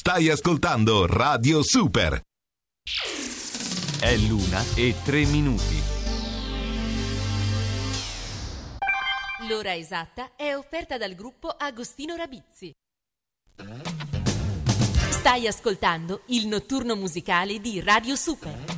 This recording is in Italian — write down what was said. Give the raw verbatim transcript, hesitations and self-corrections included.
Stai ascoltando Radio Super. È l'una e tre minuti. L'ora esatta è offerta dal gruppo Agostino Rabizzi. Stai ascoltando il notturno musicale di Radio Super.